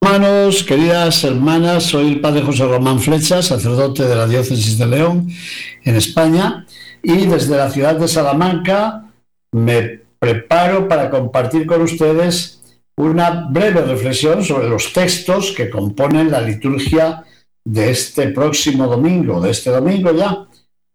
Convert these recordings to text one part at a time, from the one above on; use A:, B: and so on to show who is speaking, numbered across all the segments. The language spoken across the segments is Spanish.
A: Hermanos, queridas hermanas, soy el padre José Román Flecha, sacerdote de la diócesis de León, en España, y desde la ciudad de Salamanca me preparo para compartir con ustedes una breve reflexión sobre los textos que componen la liturgia de este próximo domingo, de este domingo ya,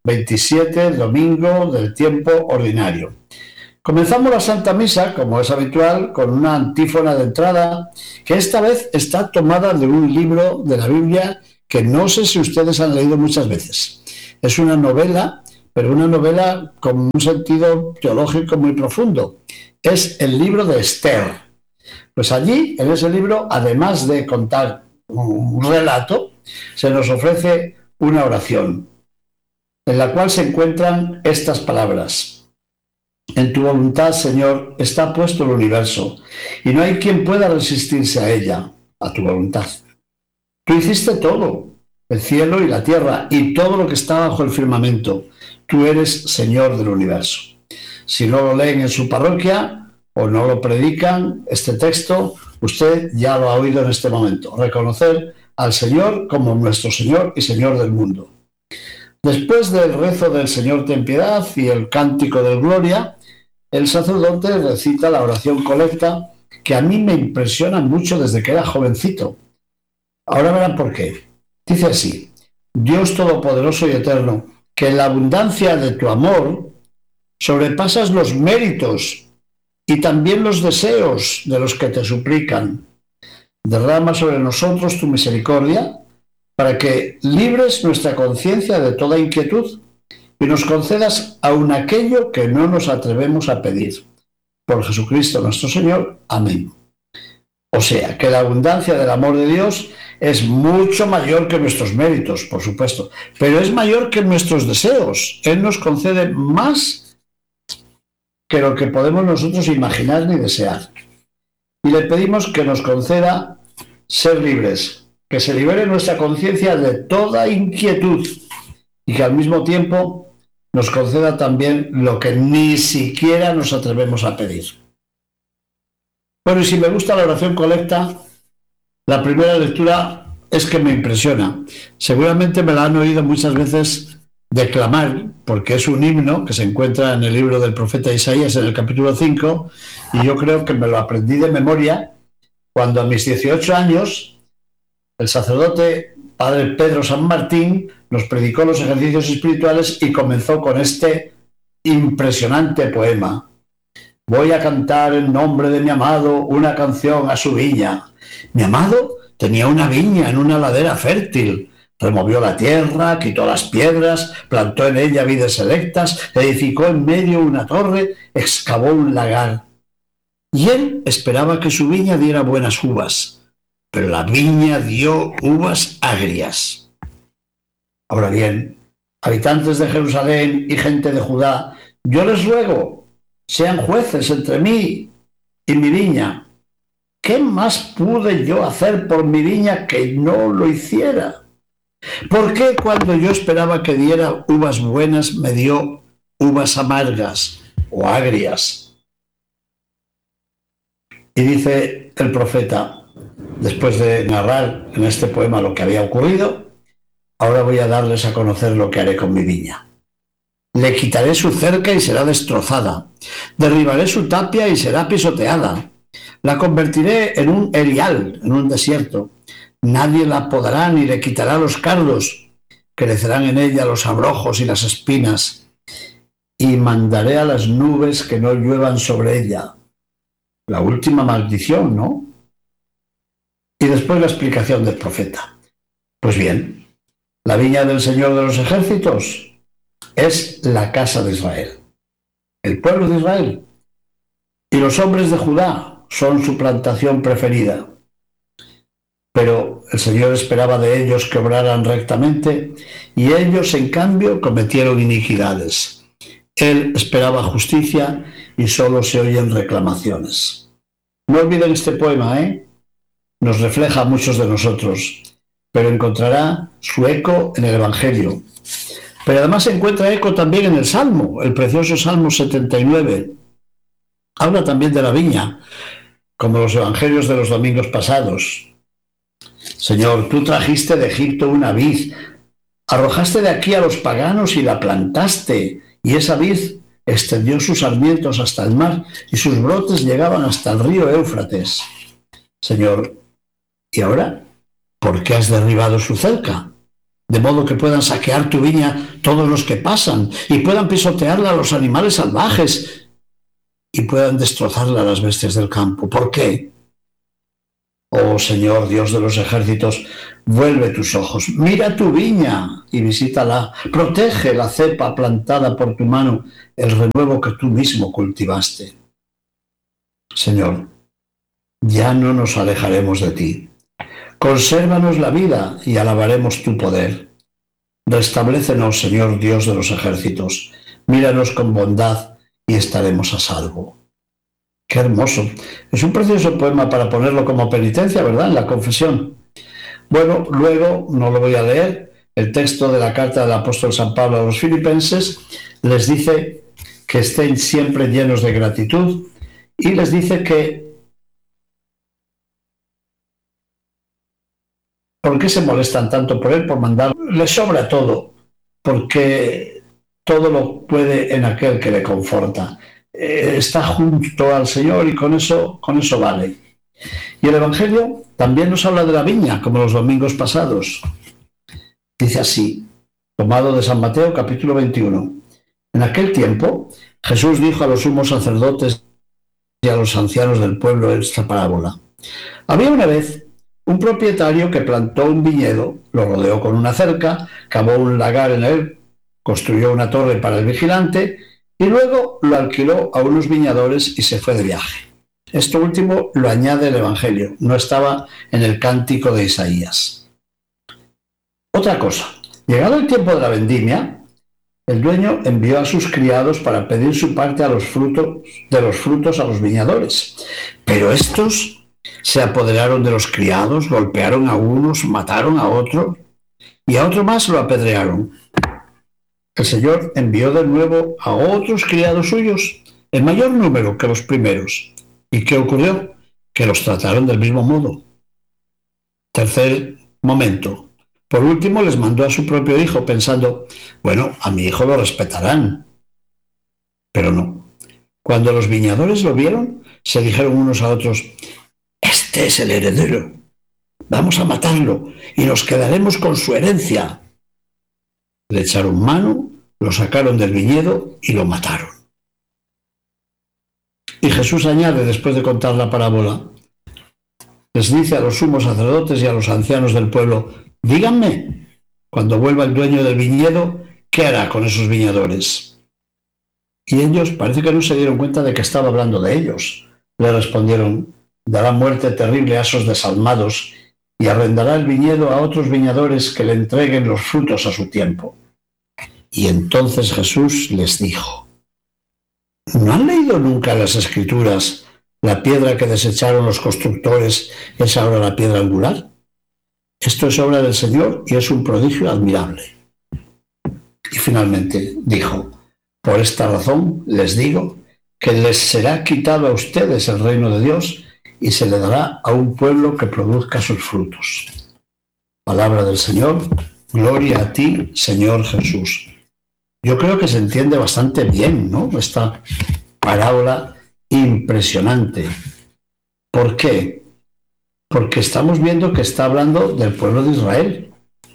A: 27, domingo del tiempo ordinario. Comenzamos la Santa Misa, como es habitual, con una antífona de entrada que esta vez está tomada de un libro de la Biblia que no sé si ustedes han leído muchas veces. Es una novela, pero una novela con un sentido teológico muy profundo. Es el libro de Esther. Pues allí, en ese libro, además de contar un relato, se nos ofrece una oración en la cual se encuentran estas palabras. En tu voluntad, Señor, está puesto el universo, y no hay quien pueda resistirse a ella, a tu voluntad. Tú hiciste todo, el cielo y la tierra, y todo lo que está bajo el firmamento. Tú eres Señor del universo. Si no lo leen en su parroquia o no lo predican, este texto, usted ya lo ha oído en este momento. Reconocer al Señor como nuestro Señor y Señor del mundo. Después del rezo del Señor ten piedad y el cántico del Gloria, el sacerdote recita la oración colecta, que a mí me impresiona mucho desde que era jovencito. Ahora verán por qué. Dice así: Dios Todopoderoso y Eterno, que en la abundancia de tu amor sobrepasas los méritos y también los deseos de los que te suplican. Derrama sobre nosotros tu misericordia, para que libres nuestra conciencia de toda inquietud y nos concedas aun aquello que no nos atrevemos a pedir. Por Jesucristo nuestro Señor. Amén. O sea, que la abundancia del amor de Dios es mucho mayor que nuestros méritos, por supuesto, pero es mayor que nuestros deseos. Él nos concede más que lo que podemos nosotros imaginar ni desear. Y le pedimos que nos conceda ser libres, que se libere nuestra conciencia de toda inquietud y que al mismo tiempo nos conceda también lo que ni siquiera nos atrevemos a pedir. Bueno, y si me gusta la oración colecta, la primera lectura es que me impresiona. Seguramente me la han oído muchas veces declamar, porque es un himno que se encuentra en el libro del profeta Isaías, en el capítulo 5, y yo creo que me lo aprendí de memoria cuando a mis 18 años el sacerdote padre Pedro San Martín nos predicó los ejercicios espirituales y comenzó con este impresionante poema. Voy a cantar en nombre de mi amado una canción a su viña. Mi amado tenía una viña en una ladera fértil. Removió la tierra, quitó las piedras, plantó en ella vides selectas, edificó en medio una torre, excavó un lagar. Y él esperaba que su viña diera buenas uvas, pero la viña dio uvas agrias. Ahora bien, habitantes de Jerusalén y gente de Judá, yo les ruego, sean jueces entre mí y mi viña. ¿Qué más pude yo hacer por mi viña que no lo hiciera? ¿Por qué cuando yo esperaba que diera uvas buenas me dio uvas amargas o agrias? Y dice el profeta, después de narrar en este poema lo que había ocurrido, ahora voy a darles a conocer lo que haré con mi viña. Le quitaré su cerca y será destrozada. Derribaré su tapia y será pisoteada. La convertiré en un erial, en un desierto. Nadie la podará ni le quitará los cardos. Crecerán en ella los abrojos y las espinas. Y mandaré a las nubes que no lluevan sobre ella. La última maldición, ¿no? Y después la explicación del profeta. Pues bien, la viña del Señor de los ejércitos es la casa de Israel, el pueblo de Israel. Y los hombres de Judá son su plantación preferida. Pero el Señor esperaba de ellos que obraran rectamente y ellos, en cambio, cometieron iniquidades. Él esperaba justicia y solo se oyen reclamaciones. No olviden este poema, Nos refleja a muchos de nosotros, pero encontrará su eco en el Evangelio. Pero además encuentra eco también en el Salmo, el precioso Salmo 79. Habla también de la viña, como los evangelios de los domingos pasados. Señor, tú trajiste de Egipto una vid, arrojaste de aquí a los paganos y la plantaste, y esa vid extendió sus sarmientos hasta el mar y sus brotes llegaban hasta el río Éufrates. Señor, ¿y ahora por qué has derribado su cerca? De modo que puedan saquear tu viña todos los que pasan y puedan pisotearla los animales salvajes y puedan destrozarla las bestias del campo. ¿Por qué? Oh Señor, Dios de los ejércitos, vuelve tus ojos, mira tu viña y visítala, protege la cepa plantada por tu mano, el renuevo que tú mismo cultivaste. Señor, ya no nos alejaremos de ti. Consérvanos la vida y alabaremos tu poder. Restablécenos, Señor Dios de los ejércitos, míranos con bondad y estaremos a salvo. ¡Qué hermoso! Es un precioso poema para ponerlo como penitencia, ¿verdad?, en la confesión. Bueno, luego, no lo voy a leer, el texto de la carta del apóstol San Pablo a los filipenses les dice que estén siempre llenos de gratitud y les dice que ¿por qué se molestan tanto por él, por mandar? Les sobra todo, porque todo lo puede en aquel que le conforta. Está junto al Señor y con eso vale. Y el Evangelio también nos habla de la viña, como los domingos pasados. Dice así, tomado de San Mateo, capítulo 21. En aquel tiempo, Jesús dijo a los sumos sacerdotes y a los ancianos del pueblo esta parábola. Había una vez un propietario que plantó un viñedo, lo rodeó con una cerca, cavó un lagar en él, construyó una torre para el vigilante y luego lo alquiló a unos viñadores y se fue de viaje. Esto último lo añade el Evangelio, no estaba en el cántico de Isaías. Otra cosa, llegado el tiempo de la vendimia, el dueño envió a sus criados para pedir su parte de los frutos a los viñadores, pero estos se apoderaron de los criados, golpearon a unos, mataron a otros y a otro más lo apedrearon. El Señor envió de nuevo a otros criados suyos, en mayor número que los primeros. ¿Y qué ocurrió? Que los trataron del mismo modo. Tercer momento. Por último, les mandó a su propio hijo, pensando, bueno, a mi hijo lo respetarán. Pero no. Cuando los viñadores lo vieron, se dijeron unos a otros, este es el heredero. Vamos a matarlo y nos quedaremos con su herencia. Le echaron mano, lo sacaron del viñedo y lo mataron. Y Jesús añade, después de contar la parábola, les dice a los sumos sacerdotes y a los ancianos del pueblo, díganme, cuando vuelva el dueño del viñedo, ¿qué hará con esos viñadores? Y ellos parece que no se dieron cuenta de que estaba hablando de ellos. Le respondieron, dará muerte terrible a esos desalmados y arrendará el viñedo a otros viñadores que le entreguen los frutos a su tiempo. Y entonces Jesús les dijo, ¿no han leído nunca en las Escrituras la piedra que desecharon los constructores es ahora la piedra angular? Esto es obra del Señor y es un prodigio admirable. Y finalmente dijo, por esta razón les digo que les será quitado a ustedes el reino de Dios y se le dará a un pueblo que produzca sus frutos. Palabra del Señor, gloria a ti, Señor Jesús. Yo creo que se entiende bastante bien, ¿no? Esta parábola impresionante. ¿Por qué? Porque estamos viendo que está hablando del pueblo de Israel.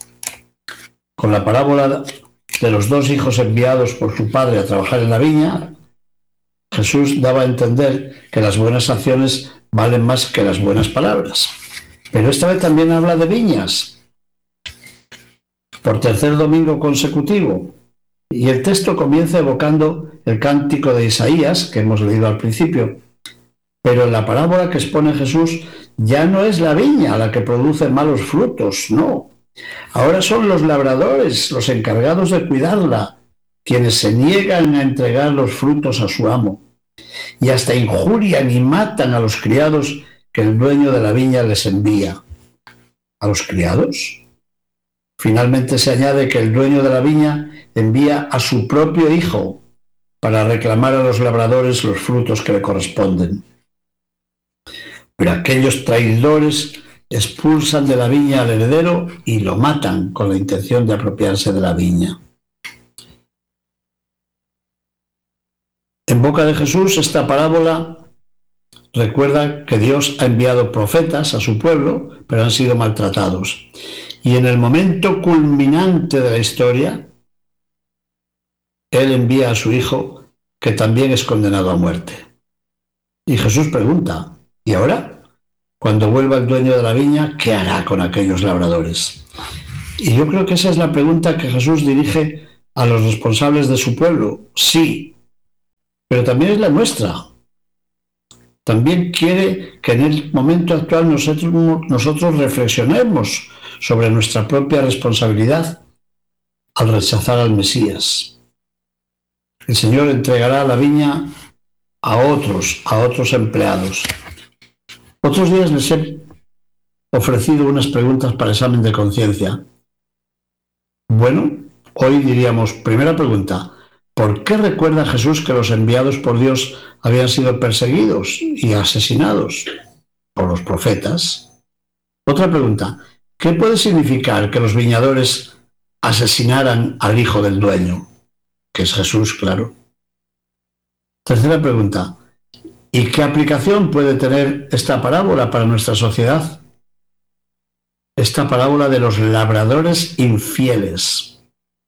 A: Con la parábola de los dos hijos enviados por su padre a trabajar en la viña, Jesús daba a entender que las buenas acciones valen más que las buenas palabras. Pero esta vez también habla de viñas. Por tercer domingo consecutivo. Y el texto comienza evocando el cántico de Isaías, que hemos leído al principio. Pero en la parábola que expone Jesús, ya no es la viña la que produce malos frutos, no. Ahora son los labradores, los encargados de cuidarla, quienes se niegan a entregar los frutos a su amo. Y hasta injurian y matan a los criados que el dueño de la viña les envía. ¿A los criados? Finalmente se añade que el dueño de la viña envía a su propio hijo para reclamar a los labradores los frutos que le corresponden. Pero aquellos traidores expulsan de la viña al heredero y lo matan con la intención de apropiarse de la viña. En boca de Jesús, esta parábola recuerda que Dios ha enviado profetas a su pueblo, pero han sido maltratados. Y en el momento culminante de la historia, Él envía a su hijo, que también es condenado a muerte. Y Jesús pregunta, ¿y ahora? Cuando vuelva el dueño de la viña, ¿qué hará con aquellos labradores? Y yo creo que esa es la pregunta que Jesús dirige a los responsables de su pueblo. Sí, pero también es la nuestra. También quiere que en el momento actual nosotros reflexionemos sobre nuestra propia responsabilidad al rechazar al Mesías. El Señor entregará la viña a otros empleados. Otros días les he ofrecido unas preguntas para examen de conciencia. Bueno, hoy diríamos, primera pregunta, ¿por qué recuerda Jesús que los enviados por Dios habían sido perseguidos y asesinados por los profetas? Otra pregunta, ¿qué puede significar que los viñadores asesinaran al hijo del dueño? Que es Jesús, claro. Tercera pregunta, ¿y qué aplicación puede tener esta parábola para nuestra sociedad? Esta parábola de los labradores infieles.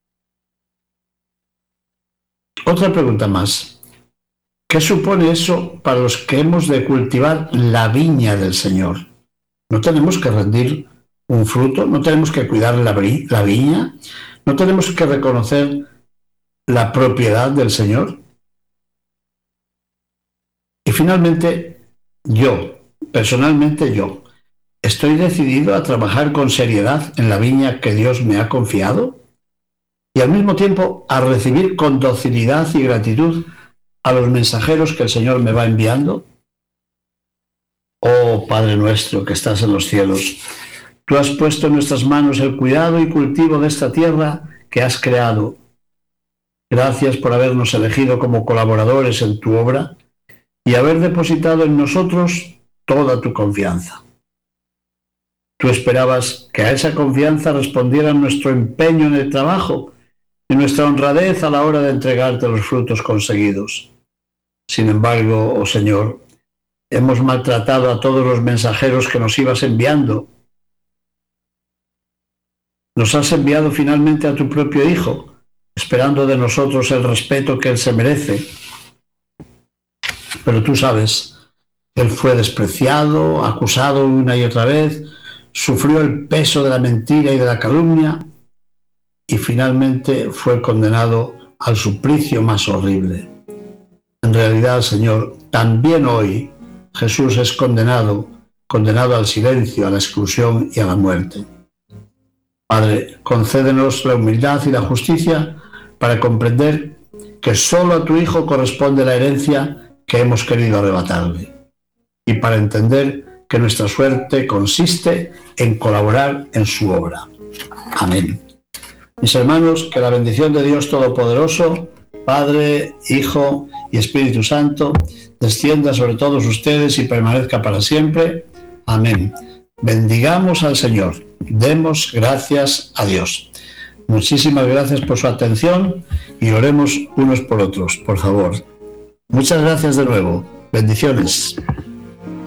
A: Otra pregunta más. ¿Qué supone eso para los que hemos de cultivar la viña del Señor? ¿No tenemos que rendir un fruto? ¿No tenemos que cuidar la viña? ¿No tenemos que reconocer la propiedad del Señor? Y finalmente, personalmente yo, ¿estoy decidido a trabajar con seriedad en la viña que Dios me ha confiado? Y al mismo tiempo a recibir con docilidad y gratitud a los mensajeros que el Señor me va enviando. Oh Padre nuestro que estás en los cielos, tú has puesto en nuestras manos el cuidado y cultivo de esta tierra que has creado. Gracias por habernos elegido como colaboradores en tu obra y haber depositado en nosotros toda tu confianza. Tú esperabas que a esa confianza respondiera nuestro empeño en el trabajo y nuestra honradez a la hora de entregarte los frutos conseguidos. Sin embargo, oh Señor, hemos maltratado a todos los mensajeros que nos ibas enviando. Nos has enviado finalmente a tu propio Hijo, esperando de nosotros el respeto que Él se merece. Pero tú sabes, Él fue despreciado, acusado una y otra vez, sufrió el peso de la mentira y de la calumnia y finalmente fue condenado al suplicio más horrible. En realidad, Señor, también hoy Jesús es condenado al silencio, a la exclusión y a la muerte. Padre, concédenos la humildad y la justicia para comprender que solo a tu Hijo corresponde la herencia que hemos querido arrebatarle y para entender que nuestra suerte consiste en colaborar en su obra. Amén. Mis hermanos, que la bendición de Dios Todopoderoso, Padre, Hijo y Espíritu Santo, descienda sobre todos ustedes y permanezca para siempre. Amén. Bendigamos al Señor. Demos gracias a Dios. Muchísimas gracias por su atención y oremos unos por otros, por favor. Muchas gracias de nuevo. Bendiciones.